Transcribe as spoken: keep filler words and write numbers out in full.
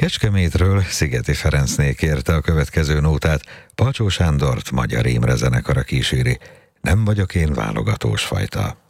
Kecskemétről Szigeti Ferencné kérte a következő nótát, Palcsó Sándort Magyar Imre zenekara kíséri. Nem vagyok én válogatós fajta.